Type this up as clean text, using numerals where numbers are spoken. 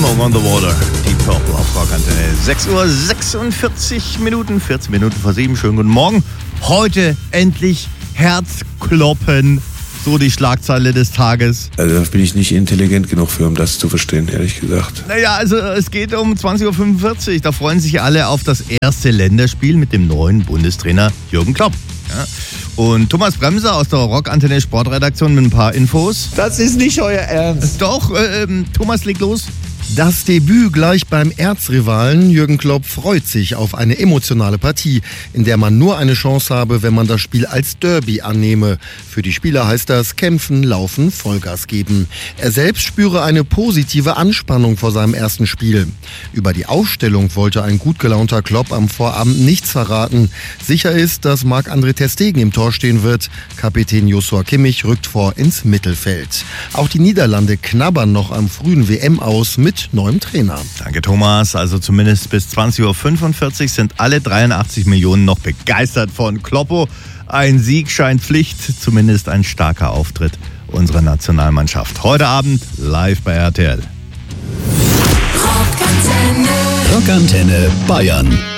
Smoke on the Water, Deep Purple auf Rockantenne. 6:46 Minuten, 14 Minuten vor 7. Schönen guten Morgen. Heute endlich Herzkloppen. So die Schlagzeile des Tages. Also da bin ich nicht intelligent genug für, um das zu verstehen, ehrlich gesagt. Naja, also es geht um 20:45 Uhr. Da freuen sich alle auf das erste Länderspiel mit dem neuen Bundestrainer Jürgen Klopp. Ja. Und Thomas Bremser aus der Rockantenne Sportredaktion mit ein paar Infos. Das ist nicht euer Ernst. Doch, Thomas, leg los. Das Debüt gleich beim Erzrivalen. Jürgen Klopp freut sich auf eine emotionale Partie, in der man nur eine Chance habe, wenn man das Spiel als Derby annehme. Für die Spieler heißt das kämpfen, laufen, Vollgas geben. Er selbst spüre eine positive Anspannung vor seinem ersten Spiel. Über die Aufstellung wollte ein gut gelaunter Klopp am Vorabend nichts verraten. Sicher ist, dass Marc-André ter Stegen im Tor stehen wird. Kapitän Joshua Kimmich rückt vor ins Mittelfeld. Auch die Niederlande knabbern noch am frühen WM aus mit neuem Trainer. Danke, Thomas. Also zumindest bis 20:45 Uhr sind alle 83 Millionen noch begeistert von Kloppo. Ein Sieg scheint Pflicht, zumindest ein starker Auftritt unserer Nationalmannschaft. Heute Abend live bei RTL. Rockantenne Bayern.